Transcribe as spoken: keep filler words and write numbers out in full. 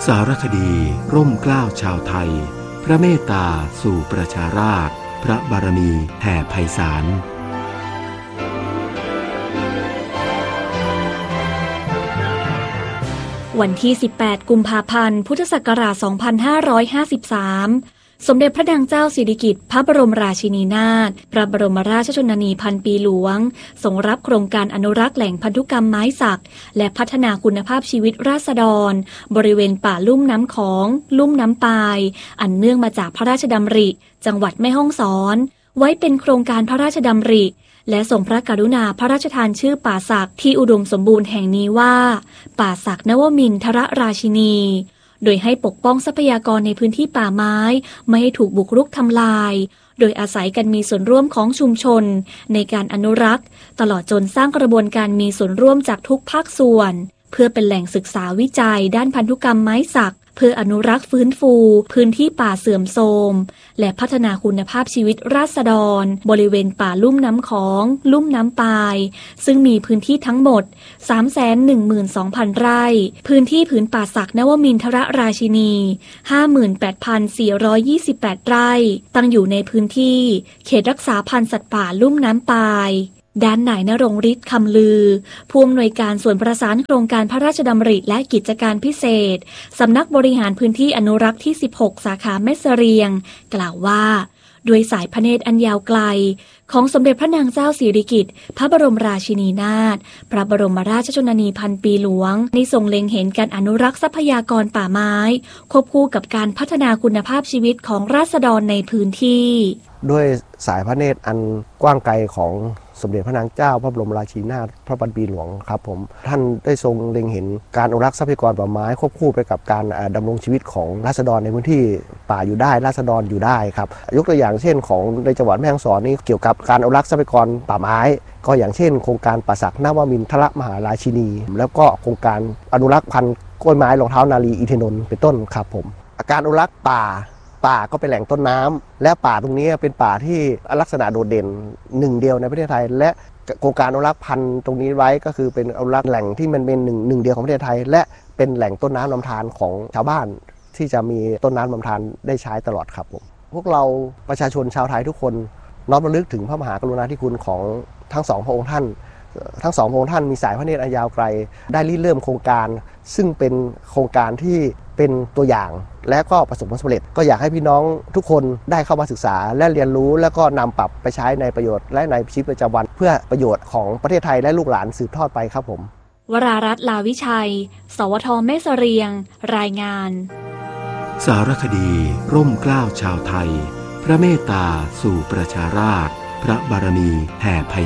สารคดีร่มเกล้าชาวไทยพระเมตตาสู่ประชาราษฎร์พระบารมีแผ่ไพศาลวันที่สิบแปดกุมภาพันธ์พุทธศักราชสองพันห้าร้อยห้าสิบสามสมเด็จพระนางเจ้าสิริกิติ์พระบรมราชินีนาถพระบรมราชชนนีพันปีหลวงทรงรับโครงการอนุรักษ์แหล่งพันธุกรรมไม้สักและพัฒนาคุณภาพชีวิตราษฎรบริเวณป่าลุ่มน้ำของลุ่มน้ำปายอันเนื่องมาจากพระราชดำริจังหวัดแม่ฮ่องสอนไว้เป็นโครงการพระราชดำริและทรงพระกรุณาพระราชทานชื่อป่าสักที่อุดมสมบูรณ์แห่งนี้ว่าป่าสักนวมินทรราชินีโดยให้ปกป้องทรัพยากรในพื้นที่ป่าไม้ไม่ให้ถูกบุกรุกทำลายโดยอาศัยกันมีส่วนร่วมของชุมชนในการอนุรักษ์ตลอดจนสร้างกระบวนการมีส่วนร่วมจากทุกภาคส่วนเพื่อเป็นแหล่งศึกษาวิจัยด้านพันธุกรรมไม้สักเพื่ออนุรักษ์ฟื้นฟูพื้นที่ป่าเสื่อมโทรมและพัฒนาคุณภาพชีวิตราษฎรบริเวณป่าลุ่มน้ำของลุ่มน้ำปายซึ่งมีพื้นที่ทั้งหมด สามแสนหนึ่งหมื่นสองพัน ไร่พื้นที่ผืนป่าสักนวมินทรราชินี ห้าหมื่นแปดพันสี่ร้อยยี่สิบแปด ไร่ตั้งอยู่ในพื้นที่เขตรักษาพันธุ์สัตว์ป่าลุ่มน้ำปายด้านนายณรงค์ฤทธิ์คำลือผู้อำนวยการส่วนประสานโครงการพระราชดำริและกิจการพิเศษสำนักบริหารพื้นที่อนุรักษ์ที่สิบหกสาขาแม่เสรียงกล่าวว่าด้วยสายพระเนตรอันยาวไกลของสมเด็จพระนางเจ้าสิริกิติ์พระบรมราชินีนาถพระบรมราชชนนีพันปีหลวงได้ทรงเล็งเห็นการอนุรักษ์ทรัพยากรป่าไม้ควบคู่กับการพัฒนาคุณภาพชีวิตของราษฎรในพื้นที่ด้วยสายพระเนตรอันกว้างไกลของสมเด็จพระนางเจ้าพระบรมราชินีนาถพระพันปีหลวงครับผมท่านได้ทรงเล็งเห็นการอนุรักษ์ทรัพยากรป่าไม้ควบคู่ไปกับการดำรงชีวิตของราษฎรในพื้นที่ป่าอยู่ได้ราษฎรอยู่ได้ครับยกตัวอย่างเช่นของในจังหวัดแม่ฮ่องสอนนี่เกี่ยวกับการอนุรักษ์ทรัพยากรป่าไม้ก็อย่างเช่นโครงการป่าสักนวมินทรมหาราชินีแล้วก็โครงการอนุรักษ์พันธุ์กล้วยไม้รองเท้านารีอินทนนท์เป็นต้นครับผมการอนุรักษ์ป่าป่าก็เป็นแหล่งต้นน้ำและป่าตรงนี้เป็นป่าที่ลักษณะโดดเด่นหนึ่งเดียวในประเทศไทยและโครงการอนุรักษ์พันธุ์ตรงนี้ไว้ก็คือเป็นอนุรักษ์แหล่งที่มันเป็นหนึ่งหนึ่งเดียวของประเทศไทยและเป็นแหล่งต้นน้ำลำธารของชาวบ้านที่จะมีต้นน้ำลำธารได้ใช้ตลอดครับผมพวกเราประชาชนชาวไทยทุกคนน้อมรำลึกถึงพระมหากรุณาธิคุณของทั้งสองพระองค์ท่านทั้งสองพระองค์ท่านมีสายพระเนตรอันยาวไกลได้ริเริ่มโครงการซึ่งเป็นโครงการที่เป็นตัวอย่างและก็ประสบผลสำเร็จก็อยากให้พี่น้องทุกคนได้เข้ามาศึกษาและเรียนรู้แล้วก็นำปรับไปใช้ในประโยชน์และในชีวิตประจำวันเพื่อประโยชน์ของประเทศไทยและลูกหลานสืบทอดไปครับผมวรารัตน์ ลาวิชัย สวท แม่เสรียงรายงานสารคดีร่มเกล้าชาวไทยพระเมตตาสู่ประชาราษฎร์พระบารมีแผ่ไพ